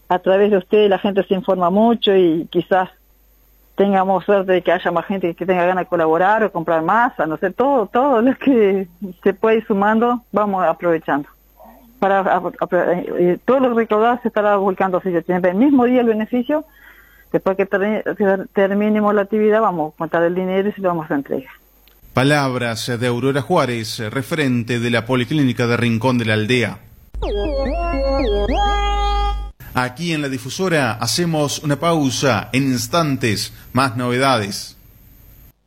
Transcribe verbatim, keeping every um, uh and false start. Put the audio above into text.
a través de usted la gente se informa mucho y quizás tengamos suerte de que haya más gente que tenga ganas de colaborar o comprar más, a no ser todo, todo lo que se puede ir sumando, vamos aprovechando. Para a, a, eh, todo lo recaudado se estará volcando, si se tiene el mismo día el beneficio, después que ter, terminemos la actividad vamos a contar el dinero y se lo vamos a entregar. Palabras de Aurora Juárez, referente de la Policlínica de Rincón de la Aldea. Aquí en la difusora hacemos una pausa, en instantes, más novedades.